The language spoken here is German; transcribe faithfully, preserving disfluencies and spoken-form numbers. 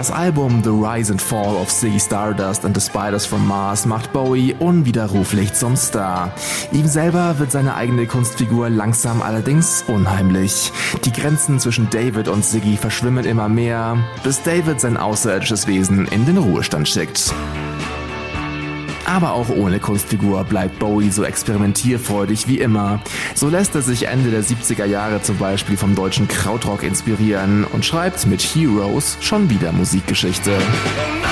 Das Album The Rise and Fall of Ziggy Stardust and the Spiders from Mars macht Bowie unwiderruflich zum Star. Ihm selber wird seine eigene Kunstfigur langsam allerdings unheimlich. Die Grenzen zwischen David und Ziggy verschwimmen immer mehr, bis David sein außerirdisches Wesen in den Ruhestand schickt. Aber auch ohne Kunstfigur bleibt Bowie so experimentierfreudig wie immer. So lässt er sich Ende der siebziger Jahre zum Beispiel vom deutschen Krautrock inspirieren und schreibt mit Heroes schon wieder Musikgeschichte.